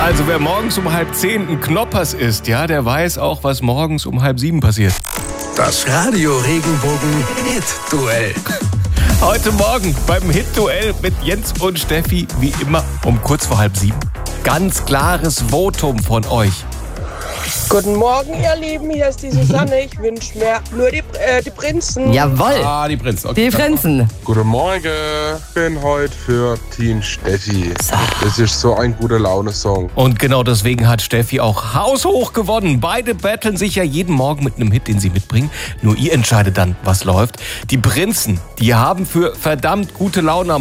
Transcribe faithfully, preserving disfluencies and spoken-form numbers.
Also wer morgens um halb zehn ein Knoppers isst, ja, der weiß auch, was morgens um halb sieben passiert. Das Radio Regenbogen Hit-Duell. Heute Morgen beim Hit-Duell mit Jens und Steffi, wie immer um kurz vor halb sieben. Ganz klares Votum von euch. Guten Morgen, ihr Lieben, hier ist die Susanne. Ich wünsche mir nur die, äh, die Prinzen. Jawohl, Ah, die Prinzen. Okay. die Prinzen. Guten Morgen, ich bin heute für Team Steffi. Das ist so ein guter Laune-Song. Und genau deswegen hat Steffi auch haushoch gewonnen. Beide battlen sich ja jeden Morgen mit einem Hit, den sie mitbringen. Nur ihr entscheidet dann, was läuft. Die Prinzen, die haben für verdammt gute Laune am